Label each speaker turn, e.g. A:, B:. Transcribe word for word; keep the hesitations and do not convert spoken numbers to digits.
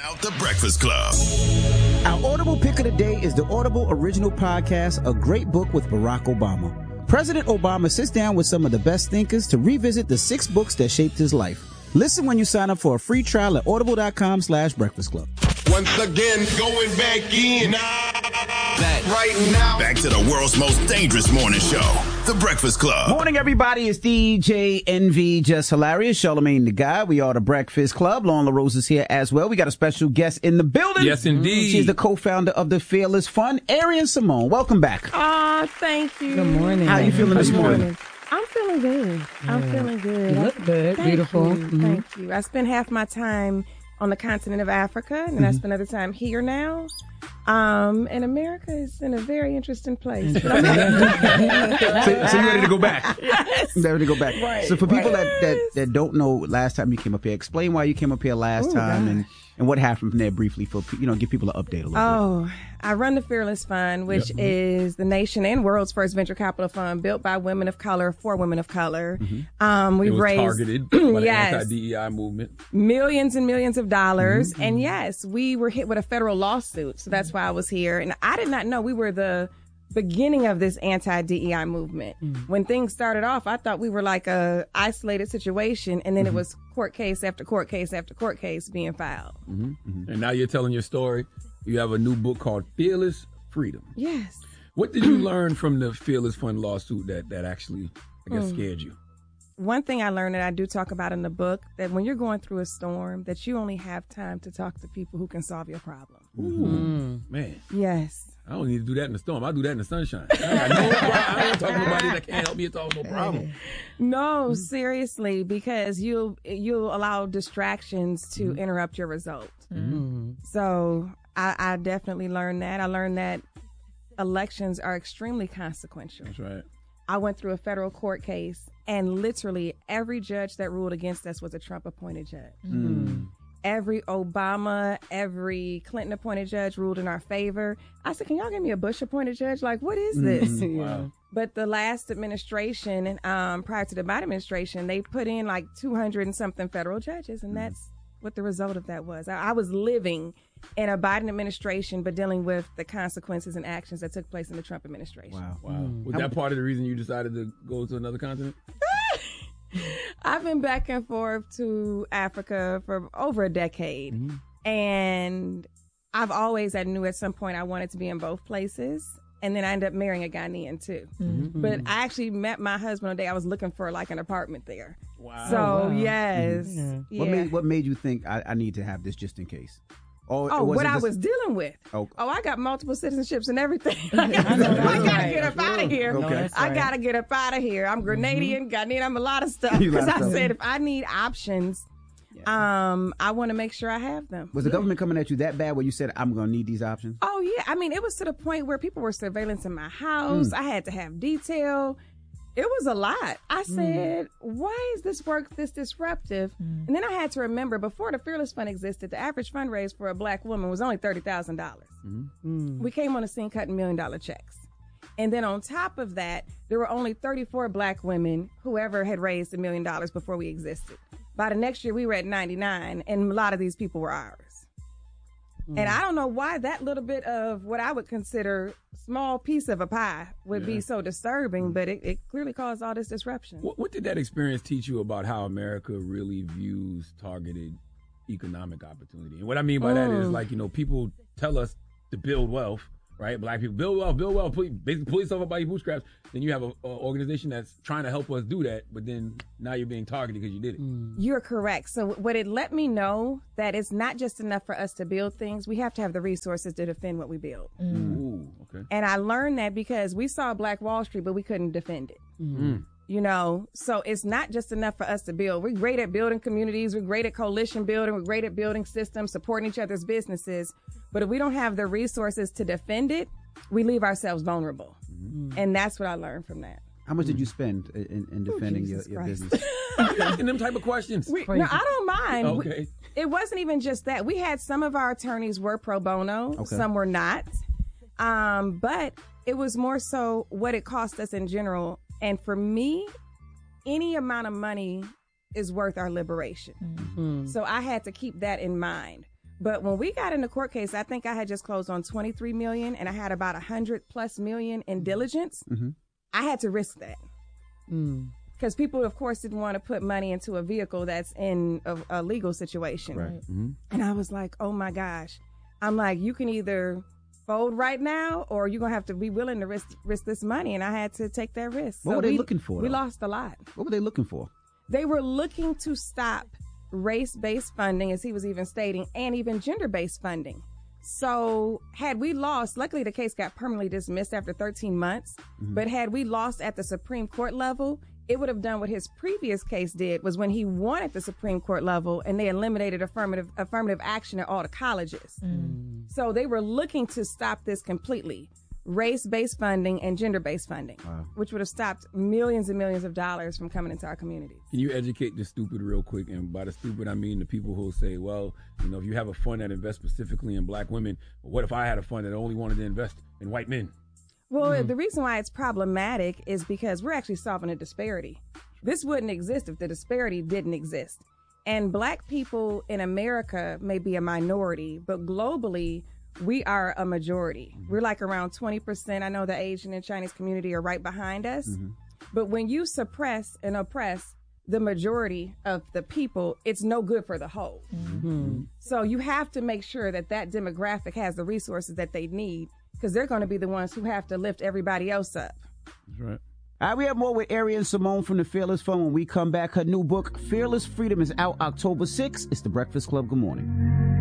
A: out The Breakfast Club.
B: Our Audible pick of the day is the Audible original podcast, A Great Book with Barack Obama. President Obama sits down with some of the best thinkers to revisit the six books that shaped his life. Listen when you sign up for a free trial at audible.com slash breakfast club.
C: Once again, going back in. Back right now.
A: Back to the world's most dangerous morning show, The Breakfast Club.
B: Morning, everybody. It's D J Envy, Just Hilarious, Charlamagne the Guy. We are The Breakfast Club. Lauren LaRose is here as well. We got a special guest in the building.
D: Yes, indeed.
B: She's the co-founder of The Fearless Fund, Arian Simone. Welcome back.
E: Oh, thank you.
F: Good morning.
B: How are you feeling this morning?
E: morning? I'm feeling good. I'm
F: Yeah.
E: feeling good.
F: You look good.
E: Thank
F: Beautiful.
E: You.
F: Mhm.
E: Thank you. I spend half my time on the continent of Africa, and then I spend other time here now. Um, and America is in a very interesting place.
D: so, so you ready to go back?
E: Yes.
B: Ready to go back.
E: Right,
B: so for people
E: right.
B: that, that, that don't know last time you came up here, explain why you came up here last
E: Ooh,
B: time
E: gosh.
B: and, and what happened from there briefly for, you know, give people an update a little
E: Oh, I run the Fearless Fund, which
D: Yep.
E: is the nation and world's first venture capital fund built by women of color for women of color. Um,
D: It
E: we've
D: was
E: raised
D: targeted by the
E: yes.
D: anti-D E I movement.
E: millions and millions of dollars. And yes, we were hit with a federal lawsuit. So that's why I was here. And I did not know we were the beginning of this anti-D E I movement. When things started off, I thought we were like a isolated situation. And then it was court case after court case after court case being filed.
D: And now you're telling your story. You have a new book called Fearless Freedom.
E: Yes.
D: What did you learn from the Fearless Fund lawsuit that, that actually, I guess, scared you?
E: One thing I learned that I do talk about in the book, that when you're going through a storm, that you only have time to talk to people who can solve your problem.
D: Ooh, man.
E: Yes.
D: I don't need to do that in the storm. I do that in the sunshine. I got no problem. I ain't talking to nobody that can't help me at all. No problem.
E: No, seriously, because you'll you'll allow distractions to
D: Mm-hmm.
E: interrupt your result. So I, I definitely learned that. I learned that elections are extremely consequential.
D: That's right.
E: I went through a federal court case, and literally every judge that ruled against us was a Trump-appointed judge. Every Obama, every Clinton-appointed judge ruled in our favor. I said, can y'all give me a Bush-appointed judge? Like, what is this?
D: Wow.
E: But the last administration, um, prior to the Biden administration, they put in like two hundred and something federal judges, and that's what the result of that was. I, I was living in a Biden administration, but dealing with the consequences and actions that took place in the Trump administration.
B: Wow.
D: Wow. Was that part of the reason you decided to go to another continent?
E: I've been back and forth to Africa for over a decade. And I've always, I knew at some point I wanted to be in both places. And then I ended up marrying a Ghanaian too. But I actually met my husband one day. I was looking for like an apartment there.
D: Wow.
E: So,
F: wow.
E: yes.
F: Mhm.
E: Yeah.
B: What made What made you think I, I need to have this just in case? Or
E: Oh,
B: was
E: what
B: it
E: I
B: just-
E: was dealing with.
B: Oh.
E: Oh, I got multiple citizenships and everything. I gotta
F: right.
E: get up out of here.
B: Okay. No,
F: that's
E: I
F: right.
E: gotta get up out of here. I'm Grenadian, Ghanaian, I'm a lot of stuff.
B: You a lot
E: Because
B: of
E: I
B: stuff.
E: said if I need options, um, I want to make sure I have them.
B: Was the government coming at you that bad where you said, I'm going to need these options?
E: Oh, yeah. I mean, it was to the point where people were surveillance in my house. I had to have detail. It was a lot. I said, why is this work this disruptive? And then I had to remember, before the Fearless Fund existed, the average fundraise for a black woman was only thirty thousand dollars. We came on the scene cutting million dollar checks. And then on top of that, there were only thirty-four black women who ever had raised a million dollars before we existed. By the next year, we were at ninety-nine, and a lot of these people were ours. And I don't know why that little bit of what I would consider small piece of a pie would
D: Yeah.
E: be so disturbing, but it, it clearly caused all this disruption.
D: What, what did that experience teach you about how America really views targeted economic opportunity? And what I mean by that is, like, you know, people tell us to build wealth, right? Black people build wealth, build wealth, pull, basically pull yourself up by your bootstraps. Then you have an organization that's trying to help us do that, but then now you're being targeted because you did it.
E: You're correct. So what it let me know that it's not just enough for us to build things. We have to have the resources to defend what we build.
D: Ooh, okay.
E: And I learned that because we saw Black Wall Street, but we couldn't defend it.
D: Mm.
E: You know, so it's not just enough for us to build. We're great at building communities. We're great at coalition building. We're great at building systems, supporting each other's businesses. But if we don't have the resources to defend it, we leave ourselves vulnerable. And that's what I learned from that.
B: How much did you spend in, in defending your,
E: Jesus
B: your
E: Christ.
B: business?
D: Asking them type of questions.
E: We, no, I don't mind. We-
D: Okay.
E: it wasn't even just that. We had some of our attorneys were pro bono,
B: Okay.
E: some were not. Um, but it was more so what it cost us in general. And for me, any amount of money is worth our liberation. So I had to keep that in mind. But when we got in the court case, I think I had just closed on twenty-three million and I had about one hundred plus million in diligence. Mm-hmm. I had to risk that. Because mm. people, of course, didn't want to put money into a vehicle that's in a, a legal situation.
D: Right. Mm-hmm.
E: And I was like, oh my gosh. I'm like, you can either fold right now or you're going to have to be willing to risk, risk this money. And I had to take that risk.
B: What
E: so
B: were they
E: we,
B: looking for?
E: We
B: though?
E: lost a lot.
B: What were they looking for?
E: They were looking to stop race-based funding, as he was even stating, and even gender-based funding. So had we lost, luckily the case got permanently dismissed after thirteen months, mm-hmm. but had we lost at the Supreme Court level, it would have done what his previous case did, was when he won at the Supreme Court level and they eliminated affirmative affirmative action at all the colleges. Mm. So they were looking to stop this completely. Race-based funding and gender-based funding, wow. which would have stopped millions and millions of dollars from coming into our communities.
D: Can you educate the stupid real quick? And by the stupid, I mean the people who say, well, you know, if you have a fund that invests specifically in black women, what if I had a fund that only wanted to invest in white men?
E: Well, mm-hmm. the reason why it's problematic is because we're actually solving a disparity. This wouldn't exist if the disparity didn't exist. And black people in America may be a minority, but globally, we are a majority. Mm-hmm. We're like around twenty percent. I know the Asian and Chinese community are right behind us. Mm-hmm. But when you suppress and oppress the majority of the people, it's no good for the whole. Mm-hmm. So you have to make sure that that demographic has the resources that they need, because they're going to be the ones who have to lift everybody else up.
D: That's right.
B: All right, we have more with Arian Simone from the Fearless Fund when we come back. Her new book, Fearless Freedom, is out October sixth. It's The Breakfast Club. Good morning.